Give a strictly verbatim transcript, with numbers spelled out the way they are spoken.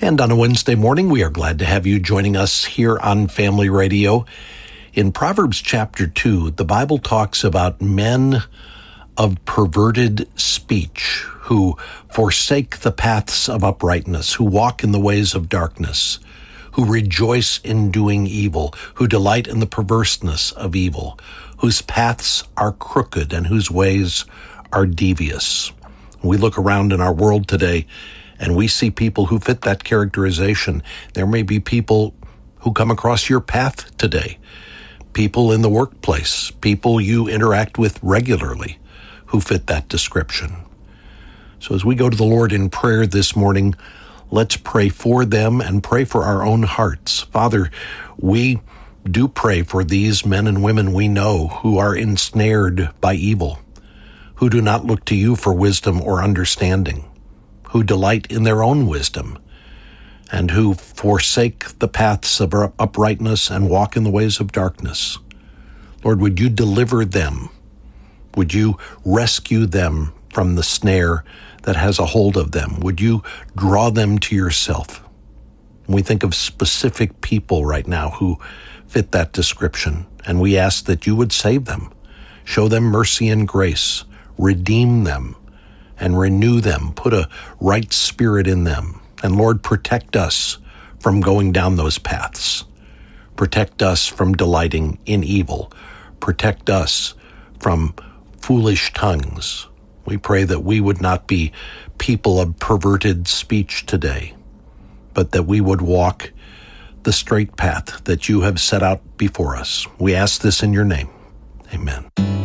And on a Wednesday morning, we are glad to have you joining us here on Family Radio. In Proverbs chapter two, the Bible talks about men of perverted speech who forsake the paths of uprightness, who walk in the ways of darkness, who rejoice in doing evil, who delight in the perverseness of evil, whose paths are crooked and whose ways are devious. We look around in our world today and we see people who fit that characterization. There may be people who come across your path today, people in the workplace, people you interact with regularly who fit that description. So as we go to the Lord in prayer this morning, let's pray for them and pray for our own hearts. Father, we do pray for these men and women we know who are ensnared by evil, who do not look to you for wisdom or understanding, who delight in their own wisdom, and who forsake the paths of uprightness and walk in the ways of darkness. Lord, would you deliver them? Would you rescue them from the snare that has a hold of them? Would you draw them to yourself? We think of specific people right now who fit that description, and we ask that you would save them, show them mercy and grace, redeem them, and renew them, put a right spirit in them. And Lord, protect us from going down those paths. Protect us from delighting in evil. Protect us from foolish tongues. We pray that we would not be people of perverted speech today, but that we would walk the straight path that you have set out before us. We ask this in your name. Amen.